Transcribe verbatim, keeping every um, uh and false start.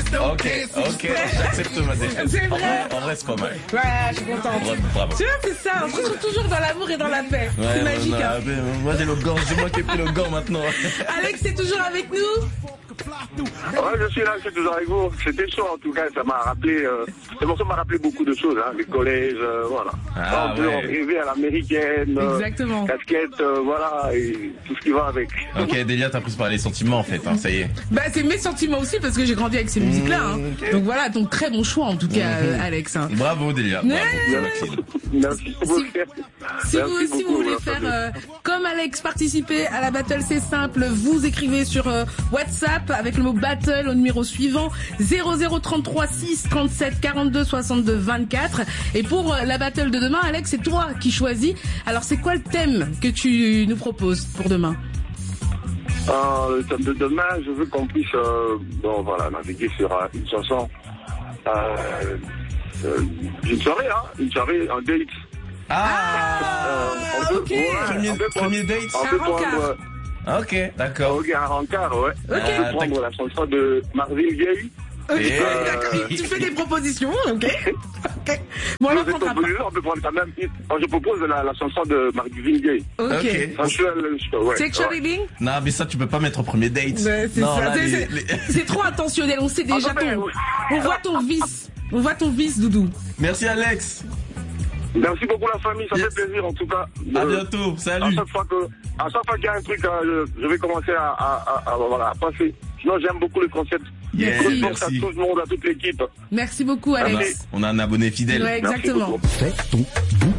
Ok, ok, j'accepte ma défaite. C'est En vrai. vrai, en vrai, c'est pas mal. Ouais, je suis contente. Bravo, bravo. Tu vois, c'est ça, on se retrouve toujours dans l'amour et dans la paix. Ouais, c'est ouais, magique, non, hein. mais moi j'ai le gant, c'est moi qui ai pris le gant maintenant. Alex est toujours avec nous. Ouais, je suis là, je suis toujours avec vous. C'était chaud en tout cas, ça m'a rappelé, euh, ce morceau m'a rappelé beaucoup de choses, hein, les collèges, euh, voilà. Ah, on peut ouais. rêver à l'américaine, euh, Exactement. casquette, euh, voilà, et tout ce qui va avec. Ok, Delia, t'as pris par les sentiments en fait, hein, ça y est. Bah, c'est mes sentiments aussi parce que j'ai grandi avec ces musiques-là. Hein. Mmh, ok. Donc voilà, donc très bon choix en tout cas, Mmh. euh, Alex. Hein. Bravo Delia, Ouais. bravo, Maxime. Merci beaucoup. Si Merci vous aussi beaucoup, vous voulez voilà, faire Fabien. euh, comme Alex, participer à la battle, c'est simple. Vous écrivez sur euh, WhatsApp avec le mot battle au numéro suivant zéro zéro trente-trois six trente-sept quarante-deux soixante-deux vingt-quatre. Et pour euh, la battle de demain, Alex, c'est toi qui choisis. Alors c'est quoi le thème que tu nous proposes pour demain? Euh, le thème de demain, je veux qu'on puisse, euh, bon voilà, naviguer sur euh, une chanson, euh, euh, une soirée, hein, une soirée, un date. Ah, Euh, on peut- ok. ouais, Premier- on peut prendre- premier date. On peut Un rencard. prendre, euh, ok, d'accord. ok, un rencard, ouais. Ok. On peut Ah, prendre la chanson de Marvin Gaye. Ok, Et- d'accord. Tu fais des propositions, ok. Ok. Bon, alors on Cette prendra pas. proposition, on peut prendre quand même. Moi, je propose la, la chanson de Marvin Gaye. Ok. Ok. Sensuel, ouais. Sexual ouais. Healing? Non, mais ça tu peux pas mettre au premier date. Ouais, c'est non, ça. là, C'est- les- c'est- les- C'est trop intentionnel. On sait déjà Ah, ben, ton. oui. On voit ton vice. On voit ton vice, Doudou. Merci Alex. Merci beaucoup la famille, ça Yes. fait plaisir en tout cas. À Euh, bientôt, À salut. chaque fois que, à chaque fois qu'il y a un truc, euh, je, je vais commencer à, à, à, à, voilà, à passer. Sinon, j'aime beaucoup le concept. Yes, Je pense à merci. tout le monde, à toute l'équipe. Merci beaucoup, Ah bah, Alex. on a un abonné fidèle. Ouais, Merci exactement. beaucoup. Fais ton bout